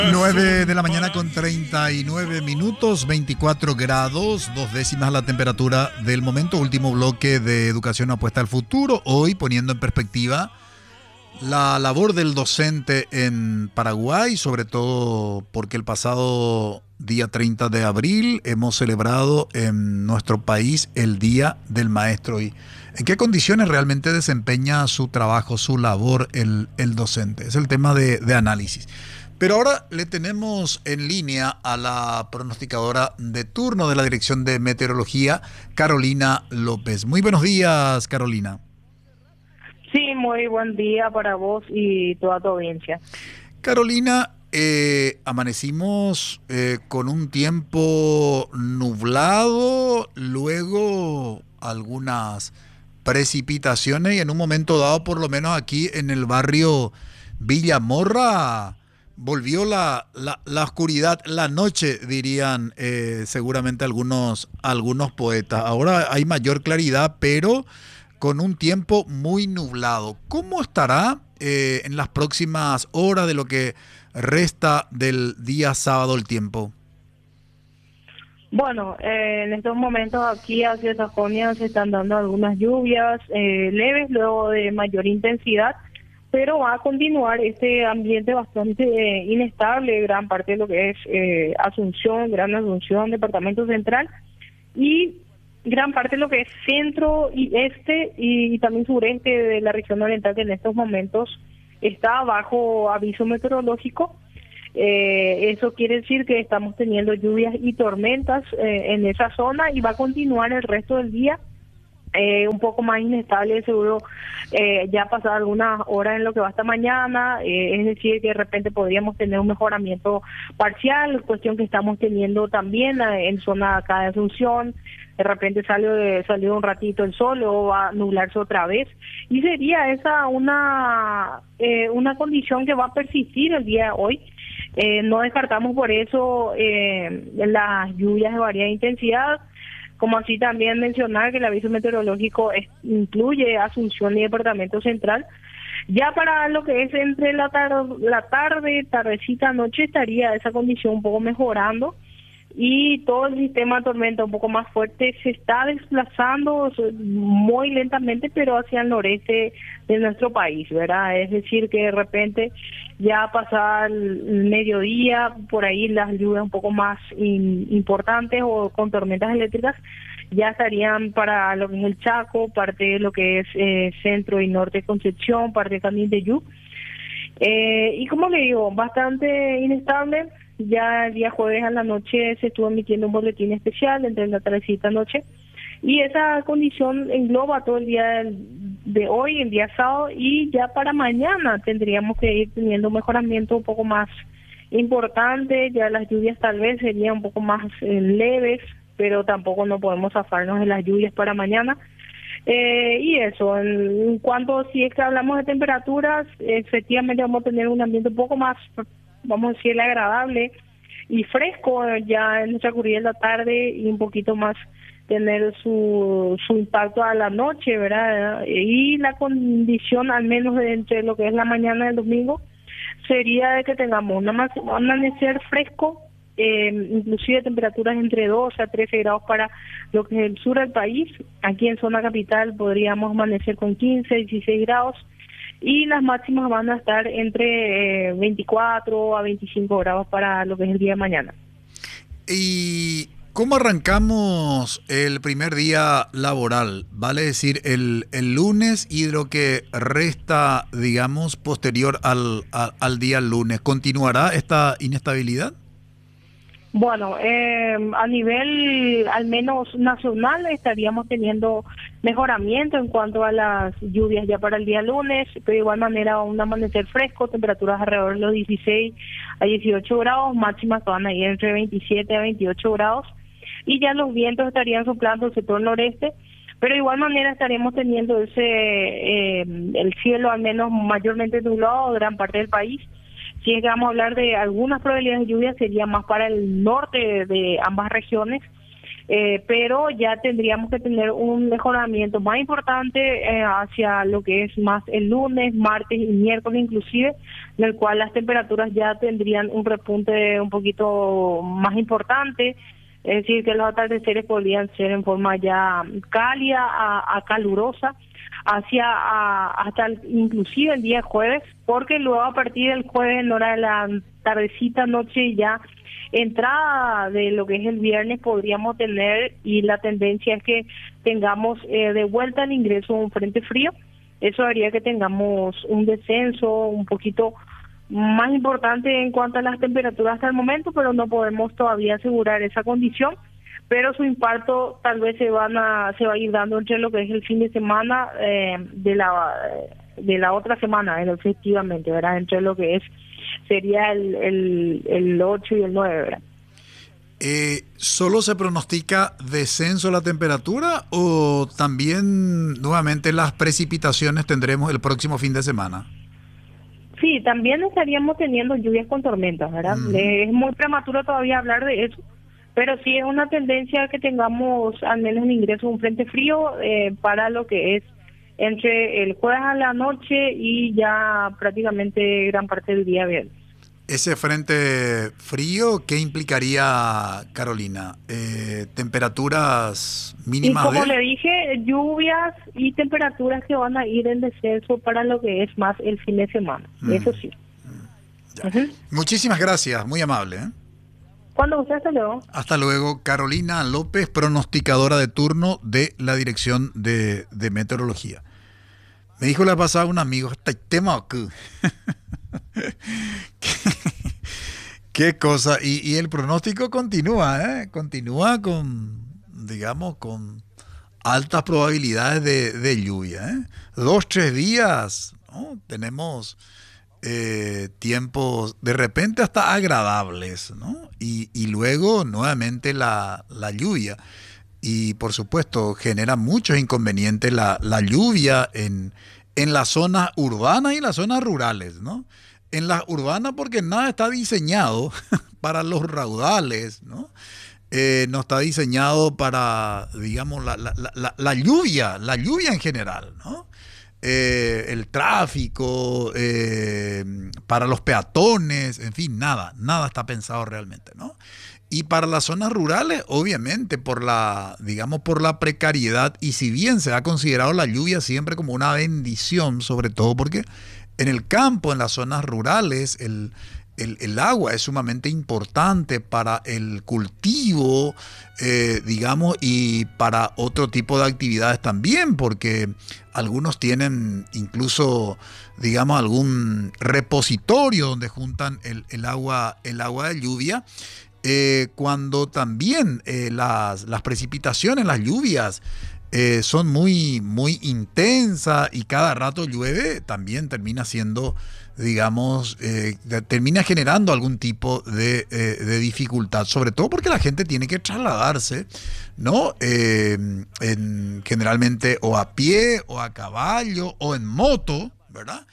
9 de la mañana con 39 minutos, 24 grados, 2 décimas la temperatura del momento. Último bloque de Educación Apuesta al Futuro. Hoy poniendo en perspectiva la labor del docente en Paraguay, sobre todo porque el pasado día 30 de abril hemos celebrado en nuestro país el Día del Maestro. ¿Y en qué condiciones realmente desempeña su trabajo, su labor el docente? Es el tema de análisis. Pero ahora le tenemos en línea a la pronosticadora de turno de la Dirección de Meteorología, Carolina López. Muy buenos días, Carolina. Sí, muy buen día para vos y toda tu audiencia. Carolina, amanecimos con un tiempo nublado, luego algunas precipitaciones y en un momento dado, por lo menos aquí en el barrio Villamorra, volvió la oscuridad, la noche, dirían seguramente algunos poetas. Ahora hay mayor claridad, pero con un tiempo muy nublado. ¿Cómo estará en las próximas horas de lo que resta del día sábado el tiempo? Bueno, en estos momentos aquí hacia Sajonia se están dando algunas lluvias leves, luego de mayor intensidad, pero va a continuar este ambiente bastante inestable, gran parte de lo que es Asunción, Gran Asunción, Departamento Central, y gran parte de lo que es centro y este y también sureste de la región oriental, que en estos momentos está bajo aviso meteorológico. Eso quiere decir que estamos teniendo lluvias y tormentas en esa zona y va a continuar el resto del día. Un poco más inestable, seguro ya pasado algunas horas en lo que va hasta mañana, es decir, que de repente podríamos tener un mejoramiento parcial, cuestión que estamos teniendo también en zona acá de Asunción. De repente salió un ratito el sol, luego va a nublarse otra vez, y sería esa una condición que va a persistir el día de hoy. No descartamos por eso las lluvias de variada intensidad, como así también mencionar que el aviso meteorológico incluye Asunción y Departamento Central. Ya para lo que es entre la tarde, tardecita, noche, estaría esa condición un poco mejorando, y todo el sistema de tormenta un poco más fuerte se está desplazando muy lentamente, pero hacia el noreste de nuestro país, ¿verdad? Es decir, que de repente ya pasar el mediodía, por ahí las lluvias un poco más importantes o con tormentas eléctricas ya estarían para lo que es el Chaco, parte de lo que es centro y norte de Concepción, parte también de Yu. Y como le digo, bastante inestable. Ya el día jueves a la noche se estuvo emitiendo un boletín especial entre la tardecita noche, y esa condición engloba todo el día de hoy, el día sábado, y ya para mañana tendríamos que ir teniendo un mejoramiento un poco más importante. Ya las lluvias tal vez serían un poco más leves, pero tampoco no podemos zafarnos de las lluvias para mañana. Y eso, en cuanto si es que hablamos de temperaturas, efectivamente vamos a tener un ambiente un poco más, vamos a decirle, agradable y fresco ya en nuestra currida de la tarde, y un poquito más tener su impacto a la noche, ¿verdad? Y la condición, al menos entre lo que es la mañana del domingo, sería de que tengamos un amanecer fresco, inclusive temperaturas entre 12 a 13 grados para lo que es el sur del país. Aquí en zona capital podríamos amanecer con 15, 16 grados, y las máximas van a estar entre 24 a 25 grados para lo que es el día de mañana. ¿Y cómo arrancamos el primer día laboral? Vale decir, el lunes, y lo que resta, digamos, posterior al día lunes. ¿Continuará esta inestabilidad? Bueno, a nivel al menos nacional estaríamos teniendo mejoramiento en cuanto a las lluvias ya para el día lunes, pero de igual manera un amanecer fresco, temperaturas alrededor de los 16 a 18 grados, máximas que van a ir entre 27 a 28 grados, y ya los vientos estarían soplando el sector noreste, pero de igual manera estaremos teniendo el cielo al menos mayormente nublado gran parte del país. Si es que vamos a hablar de algunas probabilidades de lluvia, sería más para el norte de ambas regiones, pero ya tendríamos que tener un mejoramiento más importante hacia lo que es más el lunes, martes y miércoles inclusive, en el cual las temperaturas ya tendrían un repunte un poquito más importante, es decir, que los atardeceres podrían ser en forma ya cálida a calurosa, hasta inclusive el día jueves, porque luego a partir del jueves en hora de la tardecita, noche ya entrada de lo que es el viernes podríamos tener, y la tendencia es que tengamos de vuelta el ingreso de un frente frío. Eso haría que tengamos un descenso un poquito más importante en cuanto a las temperaturas hasta el momento, pero no podemos todavía asegurar esa condición, pero su impacto tal vez se va a ir dando entre lo que es el fin de semana de la otra semana, efectivamente, ¿verdad? Entre lo que sería el 8 y el 9, ¿verdad? ¿Solo se pronostica descenso de la temperatura o también nuevamente las precipitaciones tendremos el próximo fin de semana? Sí, también estaríamos teniendo lluvias con tormentas, ¿verdad? Es muy prematuro todavía hablar de eso, pero sí es una tendencia que tengamos al menos el ingreso de un frente frío para lo que es entre el jueves a la noche y ya prácticamente gran parte del día viernes. Ese frente frío, ¿qué implicaría, Carolina? ¿Temperaturas mínimas? Y como le dije, lluvias y temperaturas que van a ir en descenso para lo que es más el fin de semana, eso sí. Muchísimas gracias, muy amable. Cuando usted, hasta luego. Hasta luego, Carolina López, pronosticadora de turno de la Dirección de Meteorología. Me dijo la pasada un amigo, este tema aquí. Qué cosa, y el pronóstico continúa, continúa con, digamos, con altas probabilidades de lluvia, 2-3 días, ¿no? Tenemos tiempos de repente hasta agradables, ¿no? Y luego nuevamente la lluvia, y por supuesto genera muchos inconvenientes la lluvia en las zonas urbanas y las zonas rurales, ¿no? En las urbanas porque nada está diseñado para los raudales, ¿no? No está diseñado para, digamos, la lluvia en general, ¿no? El tráfico, para los peatones, en fin, nada está pensado realmente, ¿no? Y para las zonas rurales, obviamente, por la precariedad, y si bien se ha considerado la lluvia siempre como una bendición, sobre todo porque en el campo, en las zonas rurales, el agua es sumamente importante para el cultivo, digamos, y para otro tipo de actividades también, porque algunos tienen incluso, digamos, algún repositorio donde juntan el agua de lluvia. Cuando también las precipitaciones, las lluvias, son muy, muy intensas y cada rato llueve, también termina siendo, digamos, termina generando algún tipo de dificultad, sobre todo porque la gente tiene que trasladarse, ¿no? Generalmente o a pie o a caballo o en moto, ¿verdad?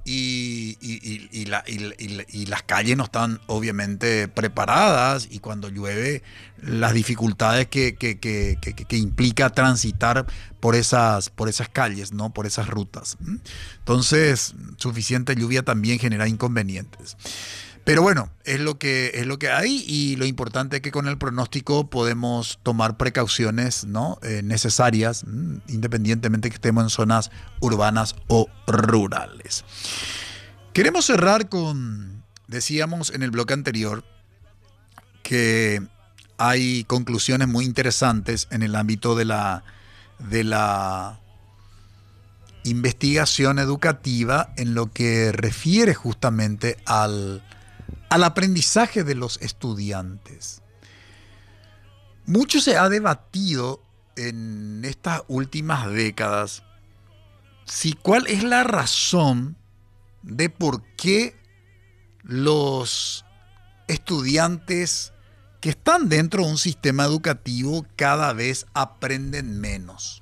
Y las calles no están obviamente preparadas, y cuando llueve las dificultades que implica transitar por esas calles, ¿no? Por esas rutas. Entonces, suficiente lluvia también genera inconvenientes. Pero bueno, es lo que hay, y lo importante es que con el pronóstico podemos tomar precauciones, ¿no? Necesarias, independientemente que estemos en zonas urbanas o rurales. Queremos cerrar decíamos en el bloque anterior, que hay conclusiones muy interesantes en el ámbito de la investigación educativa en lo que refiere justamente al aprendizaje de los estudiantes. Mucho se ha debatido en estas últimas décadas cuál es la razón de por qué los estudiantes que están dentro de un sistema educativo cada vez aprenden menos.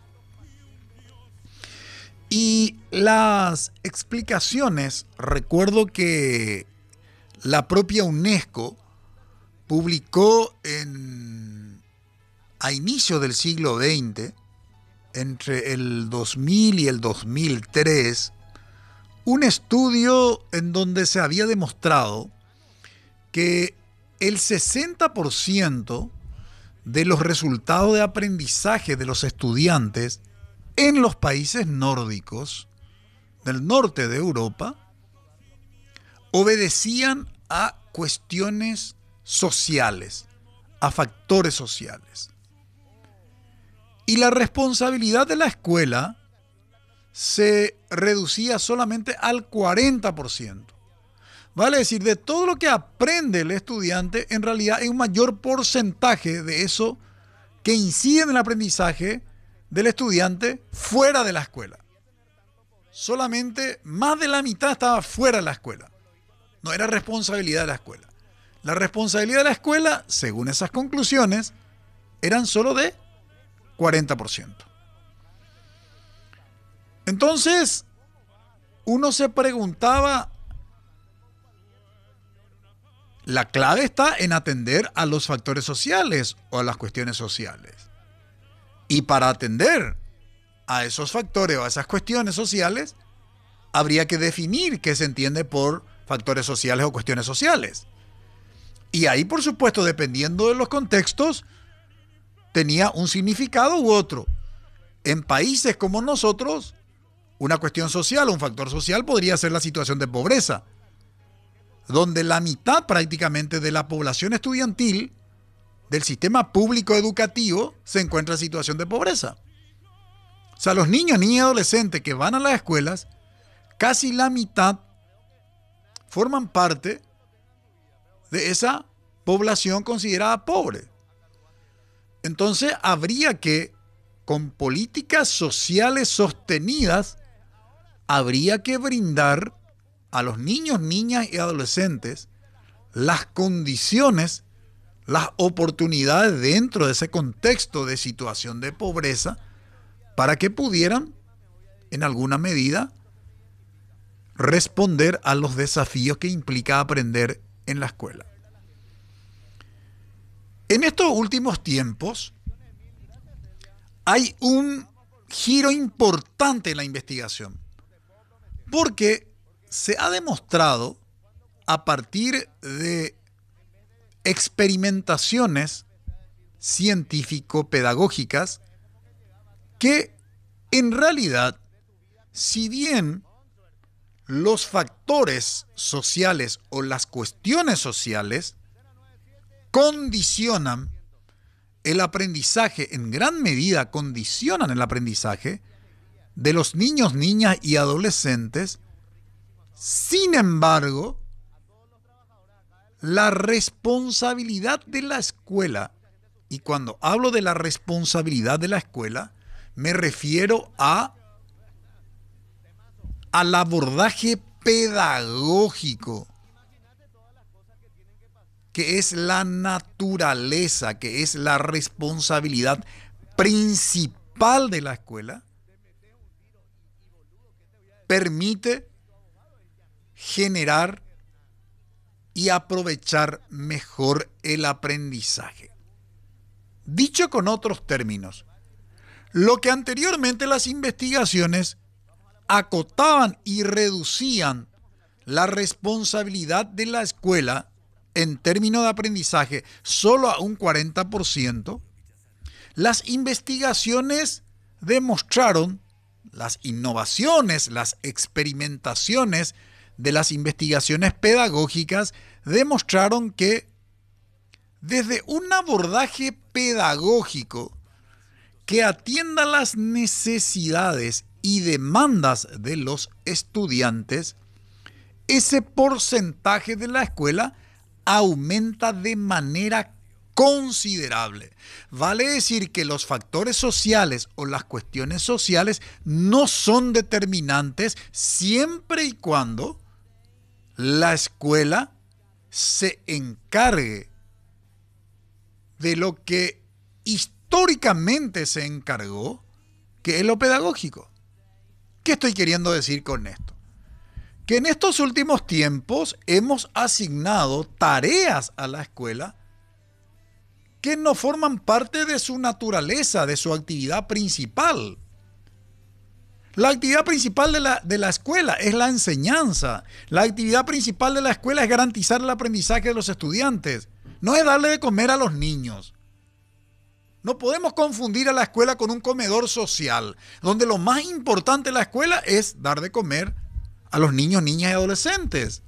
Y las explicaciones, recuerdo que la propia UNESCO publicó a inicios del siglo XX, entre el 2000 y el 2003, un estudio en donde se había demostrado que el 60% de los resultados de aprendizaje de los estudiantes en los países nórdicos del norte de Europa obedecían a cuestiones sociales, a factores sociales. Y la responsabilidad de la escuela se reducía solamente al 40%. Vale decir, de todo lo que aprende el estudiante, en realidad hay un mayor porcentaje de eso que incide en el aprendizaje del estudiante fuera de la escuela. Solamente más de la mitad estaba fuera de la escuela. No era responsabilidad de la escuela. La responsabilidad de la escuela, según esas conclusiones, eran solo de 40%. Entonces, uno se preguntaba, la clave está en atender a los factores sociales o a las cuestiones sociales. Y para atender a esos factores o a esas cuestiones sociales, habría que definir qué se entiende por factores sociales o cuestiones sociales. Y ahí, por supuesto, dependiendo de los contextos, tenía un significado u otro. En países como nosotros, una cuestión social o un factor social podría ser la situación de pobreza, donde la mitad prácticamente de la población estudiantil del sistema público educativo se encuentra en situación de pobreza. O sea, los niños, niñas y adolescentes que van a las escuelas, casi la mitad forman parte de esa población considerada pobre. Entonces, habría que, con políticas sociales sostenidas, habría que brindar a los niños, niñas y adolescentes las condiciones, las oportunidades dentro de ese contexto de situación de pobreza para que pudieran, en alguna medida, responder a los desafíos que implica aprender en la escuela. En estos últimos tiempos hay un giro importante en la investigación, porque se ha demostrado a partir de experimentaciones científico-pedagógicas que en realidad, si bien los factores sociales o las cuestiones sociales condicionan el aprendizaje, en gran medida condicionan el aprendizaje de los niños, niñas y adolescentes, sin embargo, la responsabilidad de la escuela, y cuando hablo de la responsabilidad de la escuela, me refiero al abordaje pedagógico, que es la naturaleza, que es la responsabilidad principal de la escuela, permite generar y aprovechar mejor el aprendizaje. Dicho con otros términos, lo que anteriormente las investigaciones acotaban y reducían la responsabilidad de la escuela en términos de aprendizaje solo a un 40%, las investigaciones demostraron, las innovaciones, las experimentaciones de las investigaciones pedagógicas demostraron que desde un abordaje pedagógico que atienda las necesidades y demandas de los estudiantes, ese porcentaje de la escuela aumenta de manera considerable. Vale decir que los factores sociales o las cuestiones sociales no son determinantes siempre y cuando la escuela se encargue de lo que históricamente se encargó, que es lo pedagógico. ¿Qué estoy queriendo decir con esto? Que en estos últimos tiempos hemos asignado tareas a la escuela que no forman parte de su naturaleza, de su actividad principal. La actividad principal de la escuela es la enseñanza. La actividad principal de la escuela es garantizar el aprendizaje de los estudiantes. No es darle de comer a los niños. No podemos confundir a la escuela con un comedor social, donde lo más importante de la escuela es dar de comer a los niños, niñas y adolescentes.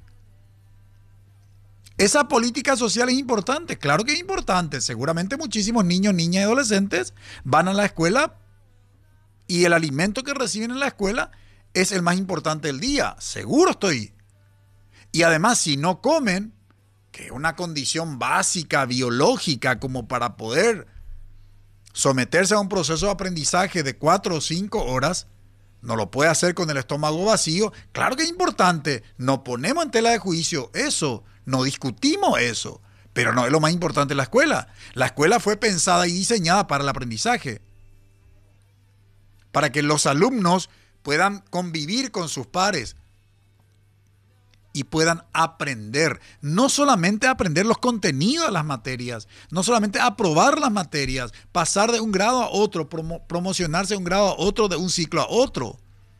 Esa política social es importante, claro que es importante. Seguramente muchísimos niños, niñas y adolescentes van a la escuela y el alimento que reciben en la escuela es el más importante del día, seguro estoy. Y además, si no comen, que es una condición básica, biológica, como para poder someterse a un proceso de aprendizaje de 4 o 5 horas, no lo puede hacer con el estómago vacío. Claro que es importante, no ponemos en tela de juicio eso, no discutimos eso, pero no es lo más importante de la escuela. La escuela fue pensada y diseñada para el aprendizaje, para que los alumnos puedan convivir con sus pares y puedan aprender, no solamente aprender los contenidos de las materias, no solamente aprobar las materias, pasar de un grado a otro, promocionarse de un grado a otro, de un ciclo a otro,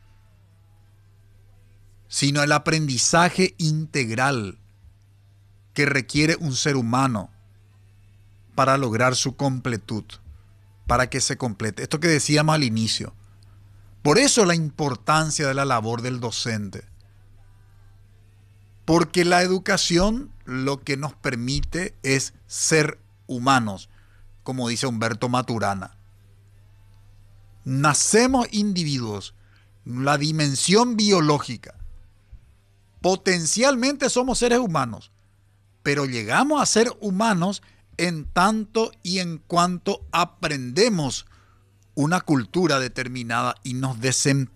sino el aprendizaje integral que requiere un ser humano para lograr su completud, para que se complete. Esto que decíamos al inicio. Por eso la importancia de la labor del docente. Porque la educación lo que nos permite es ser humanos, como dice Humberto Maturana. Nacemos individuos, la dimensión biológica. Potencialmente somos seres humanos, pero llegamos a ser humanos en tanto y en cuanto aprendemos una cultura determinada y nos desempeñamos